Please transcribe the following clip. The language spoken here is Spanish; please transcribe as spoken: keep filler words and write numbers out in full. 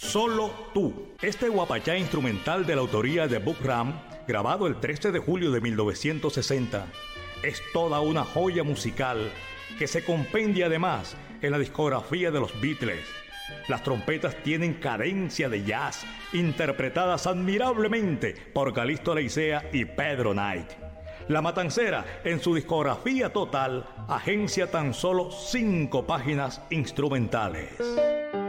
Solo tú. Este guapachá instrumental de la autoría de Buck Ram, grabado el trece de julio de mil novecientos sesenta, es toda una joya musical que se compendia además en la discografía de los Beatles. Las trompetas tienen cadencia de jazz, interpretadas admirablemente por Calixto Leicea y Pedro Knight. La Matancera, en su discografía total, agencia tan solo cinco páginas instrumentales.